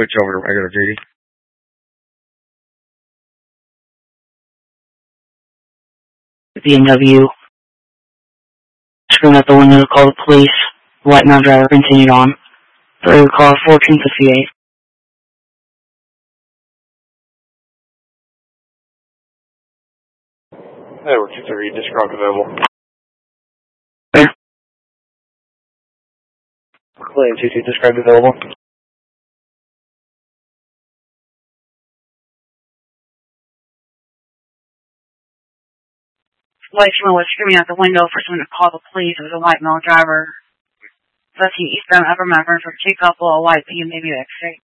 switch over to regular duty. BMW. Screamed out the window to call the police. The white male driver continued on. Further call 1458. Network 230, described available. Where? Claim 22, described available. White female was screaming out the window for someone to call the police. It was a white male driver. 13 eastbound Upper Mount Vernon for two couple, a white BMW X6.